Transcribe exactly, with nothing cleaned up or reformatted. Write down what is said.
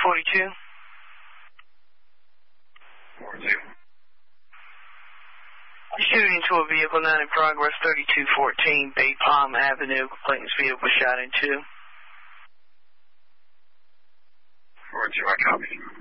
forty-two. forty-two. Shooting into a vehicle now in progress, thirty-two fourteen Bay Palm Avenue. Clayton's vehicle was shot into. forty-two, I copy.